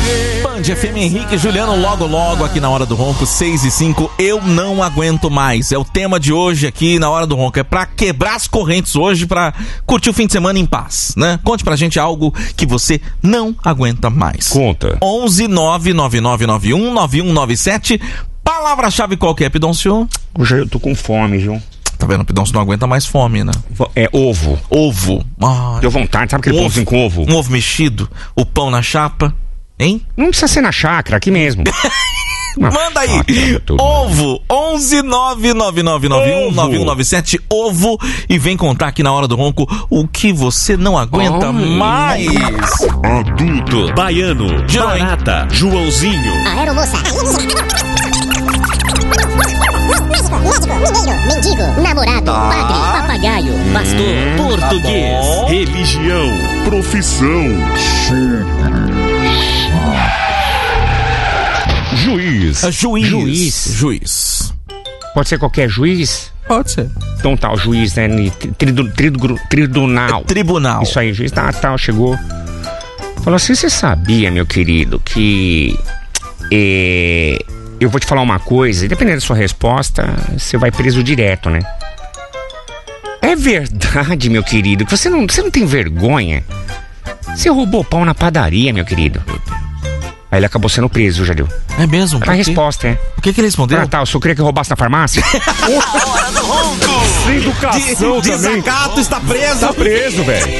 Band FM, Henrique e Juliano, logo aqui na Hora do Ronco, 6h05. Eu não aguento mais. É o tema de hoje aqui na Hora do Ronco. É pra quebrar as correntes hoje, pra curtir o fim de semana em paz, né? Conte pra gente algo que você não aguenta mais. Conta. 11 99991 9197. Palavra-chave qual que é, Pidoncio? Hoje eu tô com fome, viu? Tá vendo? O Pidoncio não aguenta mais fome, né? É ovo. Ovo. Deu vontade, sabe aquele pãozinho com ovo? Um ovo mexido, o pão na chapa, hein? Não precisa ser na chácara, aqui mesmo. Manda aí, ovo, 11 99991 9197, ovo, e vem contar aqui na Hora do Ronco o que você não aguenta mais. Adulto, baiano, barata, Joãozinho. Aeromoça. Médico, mineiro, mendigo, namorado, padre, papagaio, Pastor, português, religião, profissão. Juiz. Juiz. Pode ser qualquer juiz? Pode ser. Então tá, o juiz, né? Tribunal. Tribunal. Isso aí, juiz tal, chegou. Falou assim: você sabia, meu querido, que eu vou te falar uma coisa, e dependendo da sua resposta, você vai preso direto, né? É verdade, meu querido, que você não tem vergonha? Você roubou pão na padaria, meu querido. Aí ele acabou sendo preso, já deu. É mesmo? A resposta é. O que ele respondeu? Ah, tá, eu só queria que roubasse na farmácia. Hora do Ronco. Sem educação também. Desacato, está preso. Tá preso, velho.